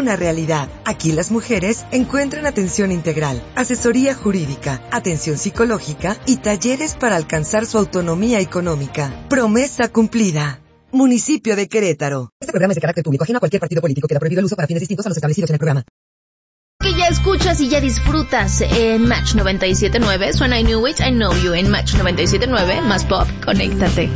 una realidad. Aquí las mujeres encuentran atención integral, asesoría jurídica, atención psicológica y talleres para alcanzar su autonomía económica. Promesa cumplida. Municipio de Querétaro. Este programa es de carácter público, ajeno a cualquier partido político. Queda prohibido el uso para fines distintos a los establecidos en el programa. Que ya escuchas y ya disfrutas en Match 97.9. Suena I Knew It, I Know You en Match 97.9. Más pop, conéctate.